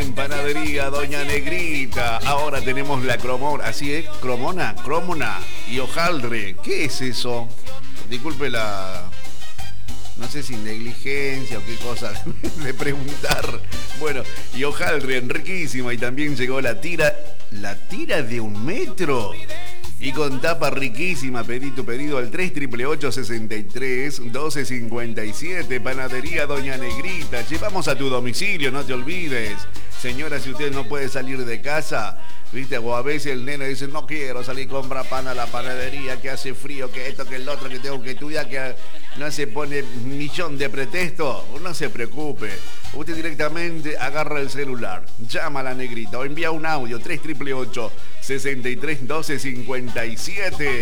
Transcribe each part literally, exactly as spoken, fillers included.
en Panadería Doña Negrita. Ahora tenemos la cromona, así es, cromona, cromona y hojaldre. ¿Qué es eso? Disculpe la... no sé si negligencia o qué cosa de preguntar. Bueno, y hojaldre riquísima. Y también llegó la tira, la tira de un metro. Y con tapa riquísima. Pedí tu pedido al tres ocho ocho ocho, sesenta y tres, doce cincuenta y siete. Panadería Doña Negrita. Llevamos a tu domicilio, no te olvides. Señora, si usted no puede salir de casa, viste, o a veces el nene dice, no quiero salir, compra pan a la panadería, que hace frío, que esto, que el otro, que tengo que estudiar, que no se pone un millón de pretextos. No se preocupe. Usted directamente agarra el celular, llama a la Negrita o envía un audio tres ocho ocho, sesenta y tres, doce cincuenta y siete.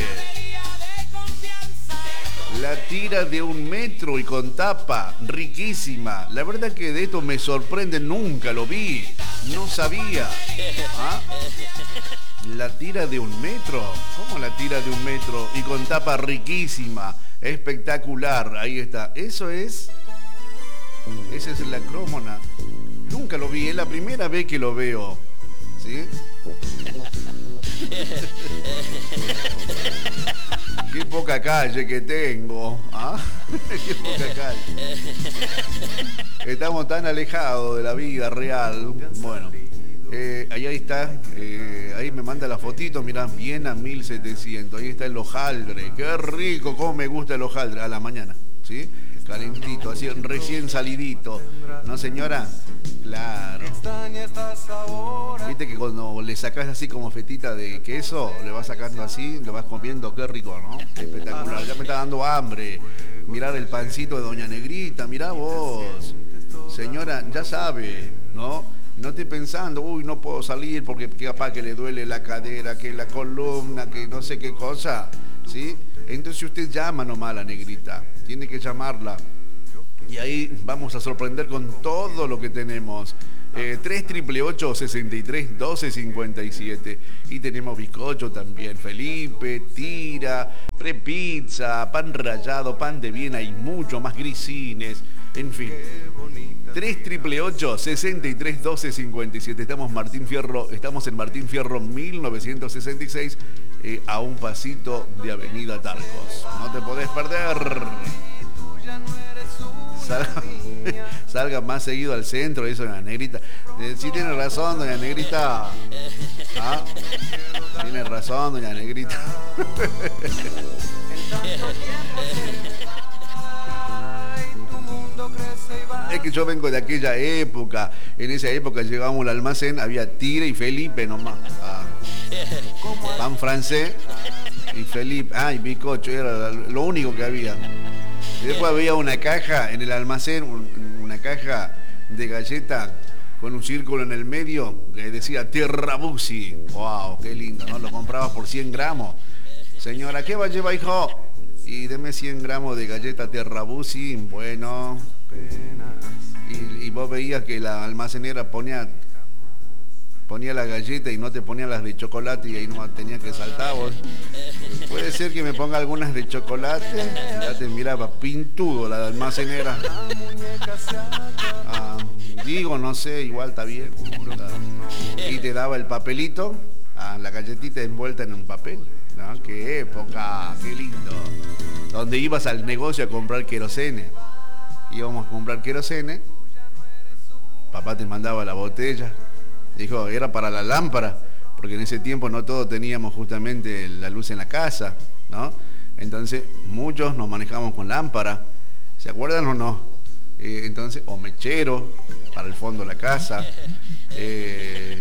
La tira de un metro y con tapa, riquísima. La verdad que de esto me sorprende, nunca lo vi, no sabía. ¿Ah? La tira de un metro, ¿cómo la tira de un metro? Y con tapa riquísima, espectacular, ahí está. Eso es, esa es la cromona. Nunca lo vi, es la primera vez que lo veo. ¿Sí? Qué poca calle que tengo. ¿Ah? Qué poca calle. Estamos tan alejados de la vida real. Bueno, eh, ahí, ahí está. Eh, ahí me manda la fotito. Mirá, Viena mil setecientos. Ahí está el hojaldre. Qué rico, cómo me gusta el hojaldre. A la mañana, ¿sí? Calentito, así recién salidito. ¿No, señora? Claro. Viste que cuando le sacás así como fetita de queso, le vas sacando así, lo vas comiendo, qué rico, ¿no? Espectacular. Ya me está dando hambre. Mirar el pancito de Doña Negrita, mirá vos. Señora, ya sabe, ¿no? No esté pensando, uy, no puedo salir porque capaz que le duele la cadera, que la columna, que no sé qué cosa, ¿sí? Entonces usted llama nomás a la Negrita, tiene que llamarla. Y ahí vamos a sorprender con todo lo que tenemos. Eh, tres ocho ocho, sesenta y tres, doce cincuenta y siete. Y tenemos bizcocho también, Felipe, tira, prepizza, pan rallado, pan de Viena y mucho más, grisines, en fin. tres ocho ocho, sesenta y tres, doce cincuenta y siete. Estamos Martín Fierro, estamos en Martín Fierro mil novecientos sesenta y seis, eh, a un pasito de Avenida Tarcos. No te podés perder. Salga, salga más seguido al centro, eso, Doña Negrita. Eh, sí tiene razón, Doña Negrita. ¿Ah? Tiene razón, Doña Negrita. Es que yo vengo de aquella época. En esa época llegábamos al almacén, había Tira y Felipe nomás. Ah. Pan francés y Felipe. Ah, y bizcocho, era lo único que había. Y después había una caja en el almacén, una caja de galleta con un círculo en el medio que decía Terrabusi. ¡Wow! ¡Qué lindo! ¿No? Lo comprabas por cien gramos. Señora, ¿qué va a llevar, hijo? Y deme cien gramos de galleta Terrabusi. Bueno. Y, y vos veías que la almacenera ponía ponía la galleta y no te ponía las de chocolate y ahí no tenías que saltar vos. Puede ser que me ponga algunas de chocolate. Ya te miraba pintudo la almacenera. Ah, digo, no sé, igual está bien. Y te daba el papelito, ah, la galletita envuelta en un papel. ¿No? Qué época, qué lindo. Donde ibas al negocio a comprar querosene. Íbamos a comprar querosene. Papá te mandaba la botella. Dijo, era para la lámpara, porque en ese tiempo no todos teníamos justamente la luz en la casa, ¿no? Entonces, muchos nos manejamos con lámpara, ¿se acuerdan o no? Eh, entonces, o mechero, para el fondo de la casa. Eh,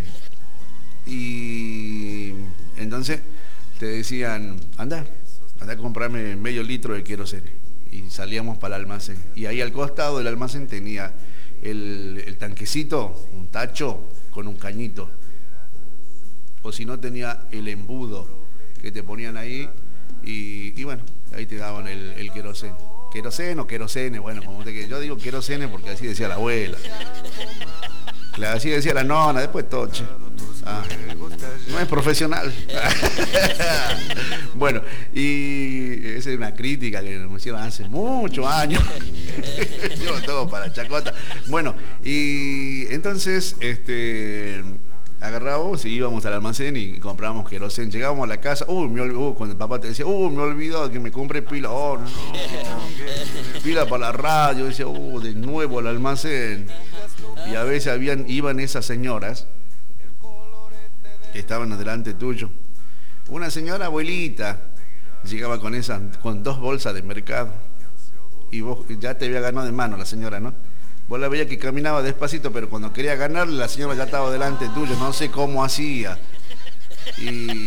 y entonces te decían, anda, anda a comprarme medio litro de querosene. Y salíamos para el almacén. Y ahí al costado del almacén tenía el, el tanquecito, un tacho, con un cañito, o si no tenía el embudo que te ponían ahí y, y bueno, ahí te daban el, el queroseno, queroseno o querosene, bueno, como te, yo digo querosene porque así decía la abuela, así decía la nona, después toche. Ah. no es profesional. Bueno, y esa es una crítica que nos hicieron hace muchos años. Yo todo para chacota. Bueno, y entonces, este, agarrábamos y íbamos al almacén y comprábamos querosén. Llegábamos a la casa, uy, me olvidó, uh, cuando el papá te decía, uy, me olvidó que me compré pila. Oh, no, no, pila para la radio. Decía, uh, de nuevo al almacén. Y a veces habían, iban esas señoras que estaban delante tuyo. Una señora abuelita llegaba con esas, con dos bolsas de mercado. Y vos ya te había ganado de mano la señora, ¿no? Vos la veías que caminaba despacito, pero cuando quería ganarle, la señora ya estaba delante tuyo. No sé cómo hacía. Y,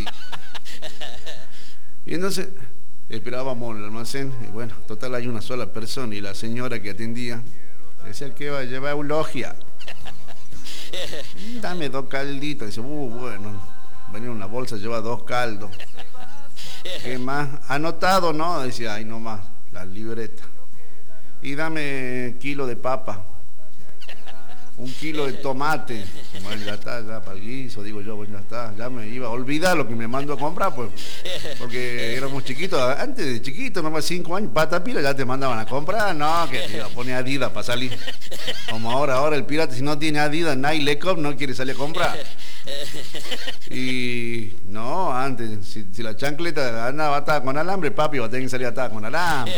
y entonces esperábamos en el almacén. Y bueno, total hay una sola persona. Y la señora que atendía decía que iba a llevar eulogia. Dame dos calditos. Dice, uh, bueno, venía una bolsa, lleva dos caldos. ¿Qué más? Anotado, ¿no? Decía, ay, no más, la libreta. Y dame kilo de papa. Un kilo de tomate. Bueno, ya está, ya para el guiso, digo yo, bueno, ya está. Ya me iba a olvidar lo que me mandó a comprar, pues. Porque éramos chiquitos, antes de chiquitos, nomás cinco años, pata pila, ya te mandaban a comprar. No, que te iba a poner Adidas para salir. Como ahora, ahora el pirata, si no tiene Adidas, Nike, Lecop, no quiere salir a comprar. Y no, antes, si, si la chancleta andaba atada con alambre, papi va a tener que salir atada con alambre.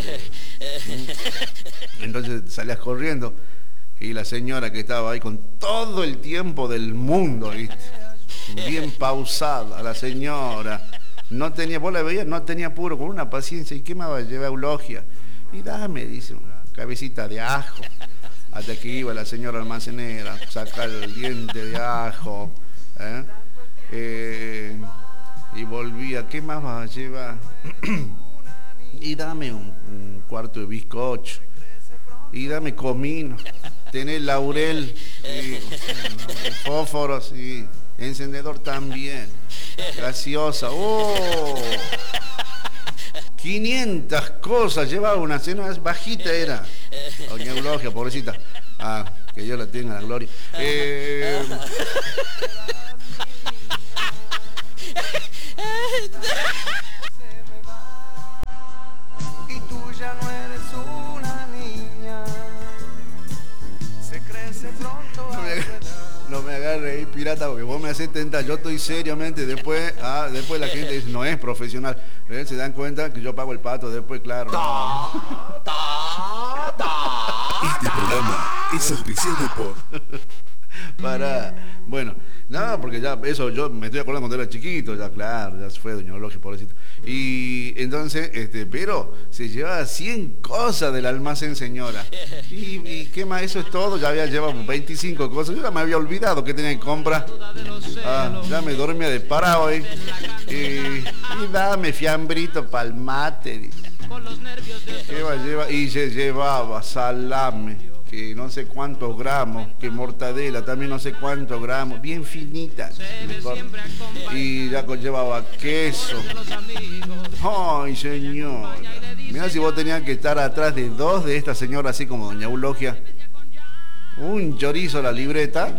Entonces salías corriendo. Y la señora que estaba ahí con todo el tiempo del mundo, ¿viste? Bien pausada, la señora. No tenía, vos la veías, no tenía apuro, con una paciencia. ¿Y qué me va a llevar eulogia? Y dame, dice, una cabecita de ajo. Hasta que iba la señora almacenera a sacar el diente de ajo. ¿eh? Eh, y volvía, ¿qué más vas a llevar? Y dame un, un cuarto de bizcocho. Y dame comino. Tenés laurel, y fósforos y encendedor también. Graciosa. ¡Oh! quinientas cosas llevaba una cena, bajita era. Doña Eulogia, pobrecita. Ah, que Dios la tenga la gloria. Eh... Y tú ya no eres una niña. Se crece pronto. No me, no me agarre ahí, pirata, porque vos me haces tentar. Yo estoy seriamente. Después, ah, después la gente dice, no es profesional. ¿Eh? Se dan cuenta que yo pago el pato. Después, claro. No. Este programa es auspiciado por... Para, bueno, nada, porque ya eso yo me estoy acordando cuando era chiquito, ya claro, ya se fue Doña Eulogia, pobrecito. Y entonces, este, pero se llevaba cien cosas del almacén, señora. Y, y qué más, eso es todo, ya había llevado veinticinco cosas, yo ya me había olvidado que tenía que comprar. Ah, ya me dormía de parado ahí. Y, y dame fiambrito pa'l mate. ¿Qué va a llevar? Y se llevaba salame, que no sé cuántos gramos, que mortadela también no sé cuántos gramos, bien finita. Y ya llevaba queso. Ay, señora. Mirá si vos tenías que estar atrás de dos de estas señoras, así como Doña Eulogia. Un chorizo a la libreta.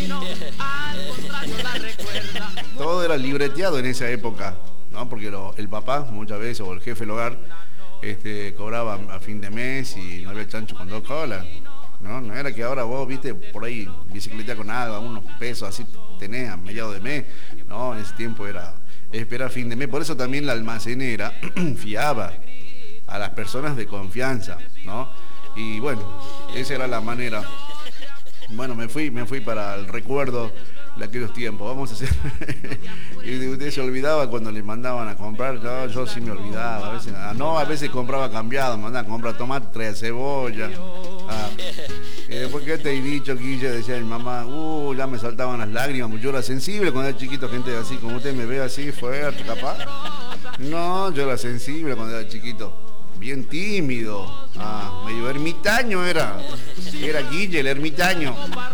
Todo era libreteado en esa época, ¿no? Porque lo, el papá, muchas veces, o el jefe del hogar, este, cobraba a fin de mes y no había chancho con dos colas. No, no era que ahora vos, viste, por ahí bicicleta con algo, unos pesos así tenés a mediados de mes. No, en ese tiempo era esperar fin de mes. Por eso también la almacenera fiaba a las personas de confianza, ¿no? Y bueno, esa era la manera. Bueno, me fui, me fui para el recuerdo de aquellos tiempos. Vamos a hacer. Y usted se olvidaba cuando le mandaban a comprar. Yo, yo sí me olvidaba. A veces, no, a veces compraba cambiado, me mandaban a comprar tomate, traía cebolla. Ah, y después que te he dicho, Guille, decía mi mamá, uh, ya me saltaban las lágrimas, yo era sensible cuando era chiquito, gente así como usted me ve así, fuerte, capaz. No, yo era sensible cuando era chiquito, bien tímido, ah, medio ermitaño era, era Guille, el ermitaño.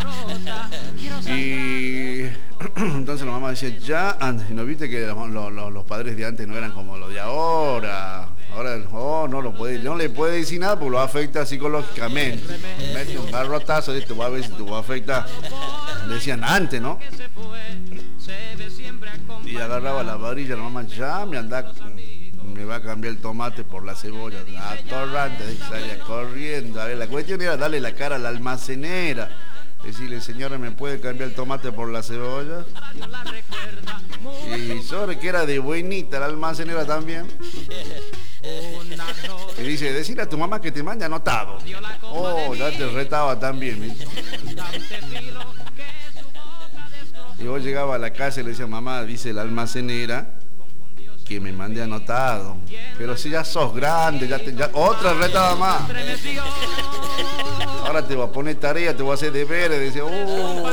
Y entonces la mamá decía, ya antes, ¿no viste que los, los, los padres de antes no eran como los de ahora? Ahora, oh, no, lo puede, no le puede decir nada porque lo afecta psicológicamente. Mete un garrotazo de esto, va a ver si te va a afectar. Decían antes, ¿no? Y agarraba la varilla, la mamá, ya me anda, me va a cambiar el tomate por la cebolla. Atorrante, salía corriendo. A ver, la cuestión era darle la cara a la almacenera. Decirle, señora, ¿me puede cambiar el tomate por la cebolla? Y sobre que era de buenita la almacenera también. Y dice, decirle a tu mamá que te mande anotado. Oh, ya te retaba también. ¿Eh? Y vos llegabas a la casa y le decías, mamá, dice la almacenera que me mande anotado. Pero si ya sos grande, ya, te, ya otra retada más. Ahora te voy a poner tarea, te voy a hacer deberes. Decía, oh,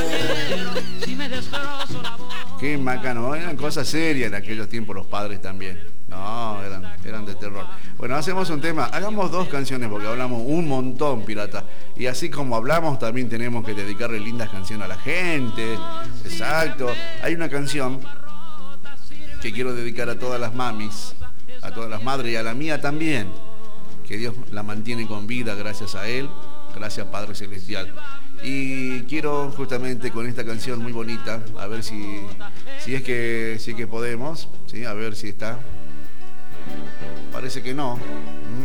qué macano. Eran cosas serias en aquellos tiempos los padres también. No, eran, eran de terror. Bueno, hacemos un tema. Hagamos dos canciones porque hablamos un montón, pirata. Y así como hablamos, también tenemos que dedicarle lindas canciones a la gente. Exacto. Hay una canción que quiero dedicar a todas las mamis, a todas las madres y a la mía también. Que Dios la mantiene con vida gracias a Él. Gracias, Padre Celestial. Y quiero justamente con esta canción muy bonita, a ver si, si es que, si es que podemos, ¿sí? A ver si está. Parece que no. ¿Mm?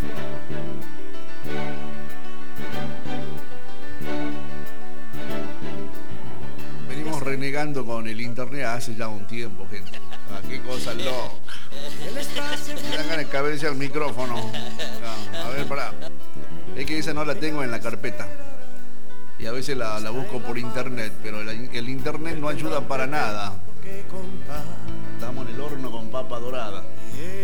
Venimos renegando con el internet hace ya un tiempo, gente. Ah, qué cosa loca. Me dan ganas de cabecear el micrófono. Ah, a ver, pará. Es que esa no la tengo en la carpeta. Y a veces la, la busco por internet, pero el, el internet no ayuda para nada. Estamos en el horno con papa dorada.